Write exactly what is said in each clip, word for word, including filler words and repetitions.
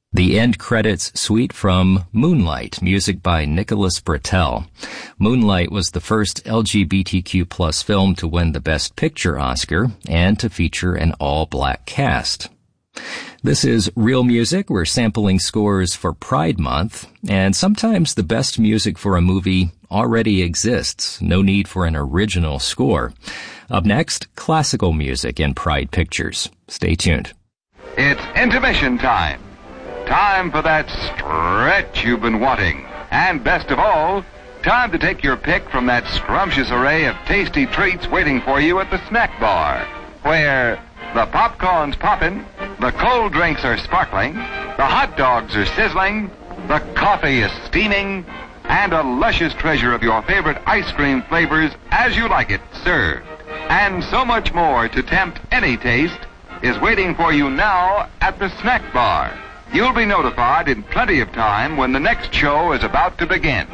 The end credits suite from Moonlight, music by Nicholas Britell. Moonlight was the first L G B T Q plus film to win the Best Picture Oscar and to feature an all-black cast. This is Real Music. We're sampling scores for Pride Month, and sometimes the best music for a movie already exists. No need for an original score. Up next, classical music in Pride Pictures. Stay tuned. It's intermission time. Time for that stretch you've been wanting. And best of all, time to take your pick from that scrumptious array of tasty treats waiting for you at the snack bar, where the popcorn's popping, the cold drinks are sparkling, the hot dogs are sizzling, the coffee is steaming, and a luscious treasure of your favorite ice cream flavors as you like it served. And so much more to tempt any taste is waiting for you now at the snack bar. You'll be notified in plenty of time when the next show is about to begin.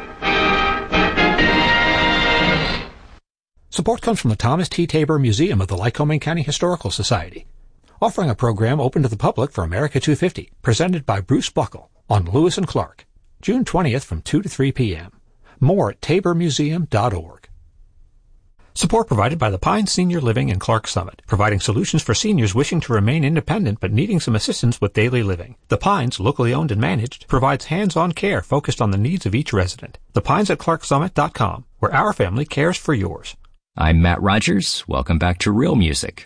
Support comes from the Thomas T. Tabor Museum of the Lycoming County Historical Society, offering a program open to the public for America two fifty, presented by Bruce Buckle on Lewis and Clark, June twentieth from two to three p.m. More at tabor museum dot org. Support provided by the Pines Senior Living in Clark Summit, providing solutions for seniors wishing to remain independent but needing some assistance with daily living. The Pines, locally owned and managed, provides hands-on care focused on the needs of each resident. The Pines at clark summit dot com, where our family cares for yours. I'm Matt Rogers. Welcome back to Real Music.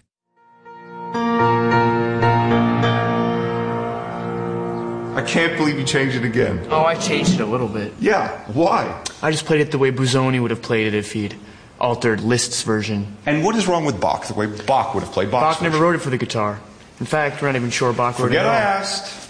I can't believe you changed it again. Oh, I changed it a little bit. Yeah, why? I just played it the way Busoni would have played it if he'd altered Liszt's version. And what is wrong with Bach, the way Bach would have played Bach's Bach never version? wrote it for the guitar. In fact, we're not even sure Bach wrote Forget it at all. I asked.